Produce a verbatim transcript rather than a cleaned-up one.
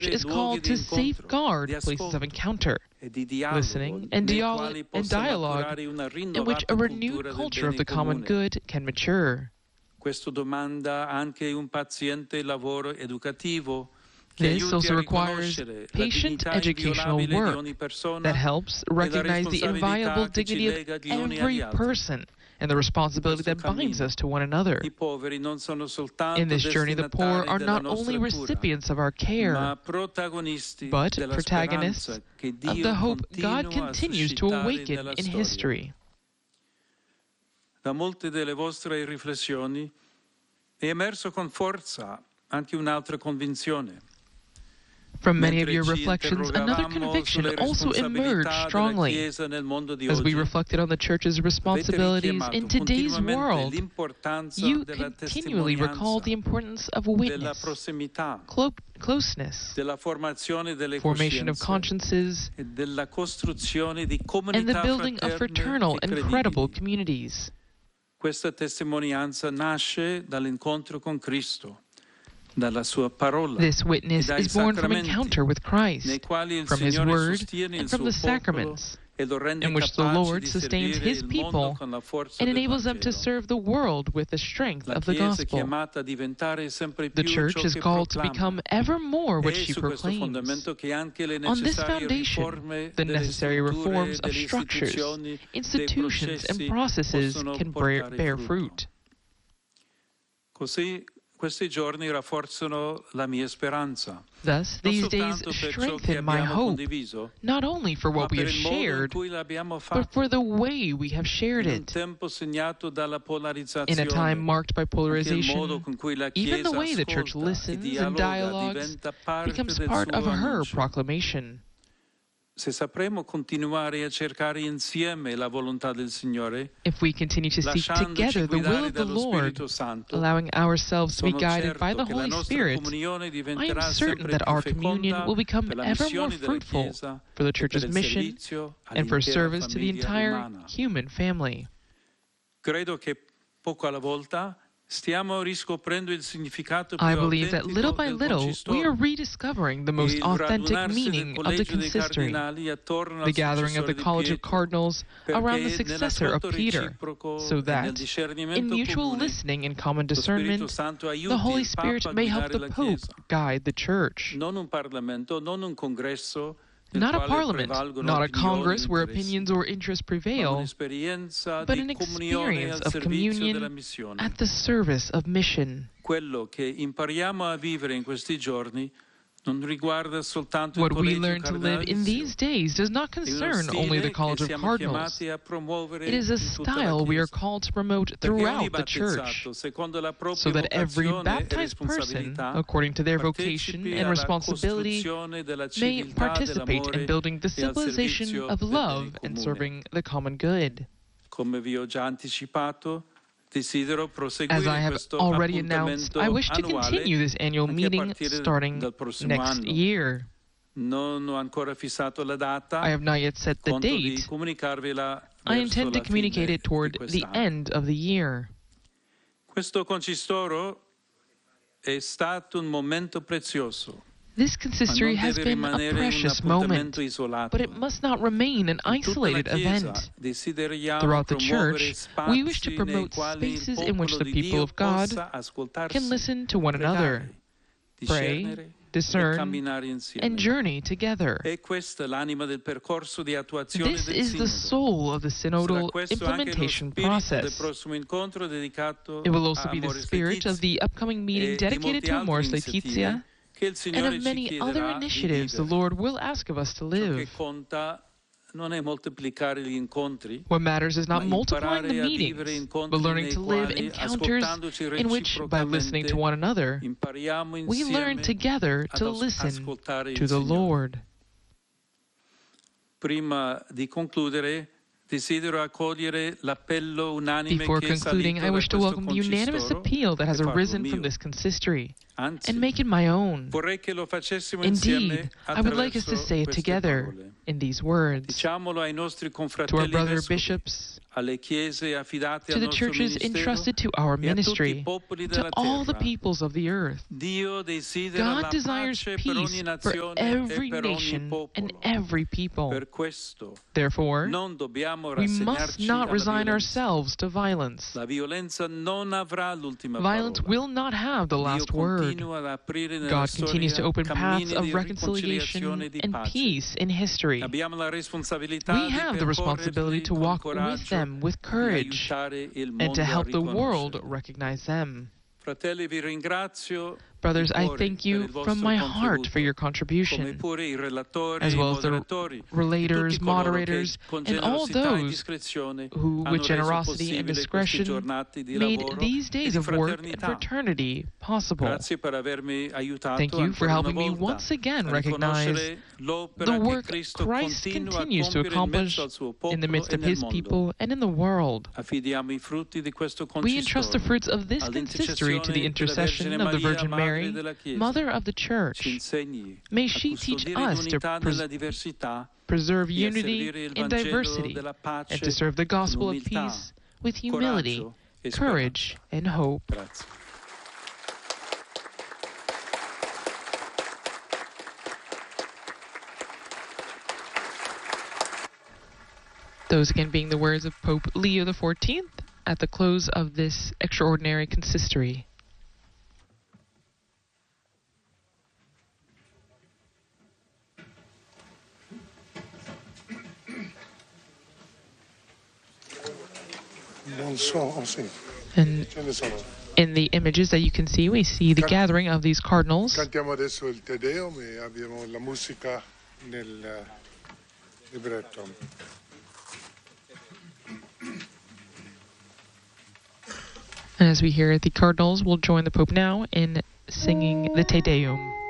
is called to safeguard places of encounter, listening, and, dialo- and dialogue in which a renewed culture of the common good can mature. Questo domanda anche un paziente lavoro educativo. This also requires patient educational work that helps recognize the inviolable dignity of every person and the responsibility that binds us to one another. In this journey, the poor are not only recipients of our care, but protagonists of the hope God continues to awaken in history. Da molte delle vostre riflessioni è emerso con forza anche un'altra convinzione. From many of your reflections, another conviction also emerged strongly. As we reflected on the Church's responsibilities in today's world, you continually recalled the importance of witness, clo- closeness, formation of consciences, and the building of fraternal and credible communities. Questa testimonianza nasce dall'incontro con Cristo. This witness is born from encounter with Christ, from His Word, and from the sacraments, in which the Lord sustains His people and enables them to serve the world with the strength of the gospel. The Church is called to become ever more what she proclaims. On this foundation, the necessary reforms of structures, institutions, and processes can bear, bear fruit. Questi giorni rafforzano la mia speranza. Thus, these days strengthen my hope, not only for what we have shared, but for the way we have shared it. In a time marked by polarization, even the way the Church listens and dialogues becomes part of her proclamation. Se sapremo continuare a cercare insieme la volontà del Signore, if we continue to seek together the will of the Lord, allowing ourselves to be guided by the Holy Spirit, I am certain that our communion will become ever more fruitful for the Church's mission and for service to the entire human family. Credo che poco alla volta stiamo riscoprendo il significato più I believe that autentico little by del little we consistorio. are rediscovering the most Il authentic radunarsi meaning del of the collegio dei consistory, cardinali attorno al the gathering of the successore di College of Pietro, Cardinals around the perché successor of nell'ascolto Peter, reciproco so e nel that, in discernimento mutual comune, listening and common lo Spirito discernment, Santo aiuti the Holy il Papa Spirit a may help guidare the la Pope Chiesa. guide the Church. Non un Parlamento, non un congresso, nel Not a quale parliament, prevalgono not a opinioni congress e where interessi, opinions or interests ma prevail, un'esperienza but di an comunione experience al of servizio della communion missione. at the service of mission. Quello che impariamo a vivere in questi giorni non riguarda soltanto il What we collegio learn to live in these cardinalizio. days does not È uno concern only the stile che College of siamo Cardinals. chiamati a promuovere It is a in tutta la style we are Chiesa. called to promote Perché ogni throughout the Church, battezzato, secondo la so propria that every vocazione e baptized person, responsabilità, according to their vocation partecipi and alla responsibility, costruzione della may civiltà, participate in dell'amore building the e al civilization servizio of del bene love and comune. serving the common good. Come vi ho già anticipato, desidero As proseguire I have questo already announced, appuntamento I wish to annuale continue this annual anche a meeting partire starting dal prossimo next anno. year. Non ho ancora fissato la data. I have not yet set the Conto di date. comunicarvela I verso intend to la communicate fine it toward di the quest'anno. end of the year. Questo concistoro è stato un momento prezioso. This Ma consistory non has deve been a rimanere un precious moment, appuntamento isolato. but it must not remain an In tutta la isolated Chiesa event. desideriamo Throughout the promuovere Church, we wish to spazi nei promote quali il spaces in which popolo the di people Dio of God possa ascoltarsi, can listen to one another, pregare, pray, discernere e discern, camminare insieme. and journey together. È questa l'anima del percorso di attuazione This del is the Sinodo. soul of the Sarà synodal questo anche lo implementation spirito del process. prossimo incontro dedicato It will also a be the Amoris spirit of Laetitia the upcoming meeting e di dedicated molte to altre Amoris iniziative Laetitia che il and Signore of ci many other chiederà di initiatives the vivere. Lord will ask of us to Ciò che live. conta non è moltiplicare gli incontri, What matters is not ma multiplying the imparare a vivere meetings, incontri but learning nei to live quali, encounters ascoltandoci in which, by listening to one another, impariamo we learn insieme together ad to as- listen ascoltare to il the Signore. Lord. Prima di concludere, desidero accogliere l'appello unanime Before che è concluding, salito I da wish to questo welcome the unanimous concistoro appeal that has e farlo arisen from mio. this consistory Anzi, and make it my own. vorrei che lo facessimo Indeed, insieme I would like us to attraverso say it queste together parole. in these words. Diciamolo ai nostri To our confratelli brother vescovi, bishops, to the churches entrusted to our ministry, to all the peoples of the earth. God desires peace for every nation and every people. Therefore, we must not resign ourselves to violence. Violence will not have the last word. God continues to open paths of reconciliation and peace in history. We have the responsibility to walk with them with courage and to help the world recognize them. Brothers, I thank you from my heart for your contribution, as well as the relators, moderators, and all those who, with generosity and discretion, made these days of work and fraternity possible. Thank you for helping me once again recognize the work Christ continues to accomplish in the midst of His people and in the world. We entrust the fruits of this consistory to the intercession of the Virgin Mary, Mother of the Church. May she teach us to pres preserve unity in diversity and to serve the gospel of peace with humility, courage, and hope. Those again being the words of Pope Leo the fourteenth at the close of this extraordinary consistory. And in the images that you can see, we see the gathering of these cardinals. Cantiamo adesso il Te Deum e abbiamo la musica nel libretto. And as we hear, the cardinals will join the Pope now in singing the Te Deum.